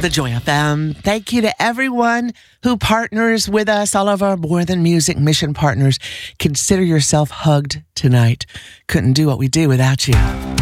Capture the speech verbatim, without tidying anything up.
The Joy F M. Thank you to everyone who partners with us, all of our More Than Music mission partners. Consider yourself hugged tonight. Couldn't do what we do without you.